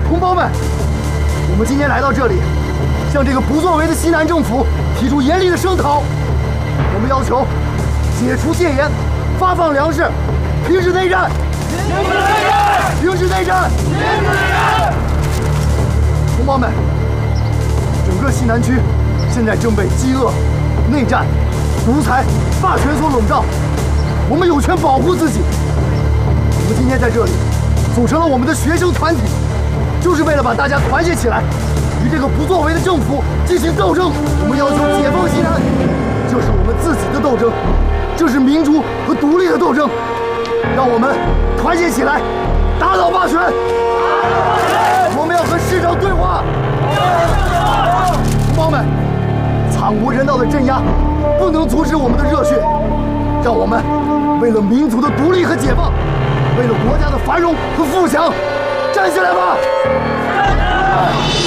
同胞们，我们今天来到这里，向这个不作为的西南政府提出严厉的声讨。我们要求解除戒严，发放粮食，停止内战，停止内战。同胞们，整个西南区现在正被饥饿、内战、独裁、霸权所笼罩，我们有权保护自己。我们今天在这里组成了我们的学生团体，就是为了把大家团结起来，与这个不作为的政府进行斗争。我们要求解放西南，就是我们自己的斗争，这是民主和独立的斗争。让我们团结起来，打倒霸权！我们要和市长对话。同胞们，惨无人道的镇压不能阻止我们的热血，让我们为了民族的独立和解放，为了国家的繁荣和富强，站起来吧！